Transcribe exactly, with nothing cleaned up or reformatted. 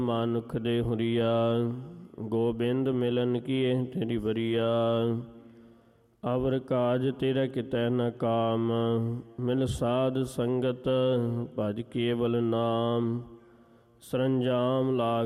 ਮਾਨੁਖ ਦੇ ਹੁਰੀਆ, ਗੋਬਿੰਦ ਮਿਲਨ ਕੀਏ ਤੇਰੀ ਬਰੀਆ। ਅਵਰ ਕਾਜ ਤੇਰਾ ਕਿਤੈ ਨ ਕਾਮ, ਮਿਲ ਸਾਧ ਸੰਗਤ ਭਜ ਕੇਵਲ ਨਾਮ। ਸਰੰਜਾਮ ਲਾ